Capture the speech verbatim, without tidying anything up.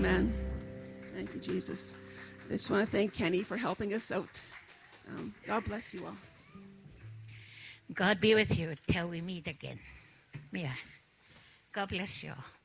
Amen. Thank you, Jesus. I just want to thank Kenny for helping us out. Um, God bless you all. God be with you till we meet again. Yeah. God bless you all.